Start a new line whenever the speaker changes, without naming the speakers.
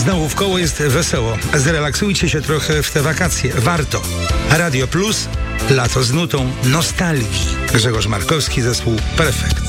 Znowu w koło jest wesoło. Zrelaksujcie się trochę w te wakacje. Warto. Radio Plus, lato z nutą nostalgii. Grzegorz Markowski, zespół Perfekt.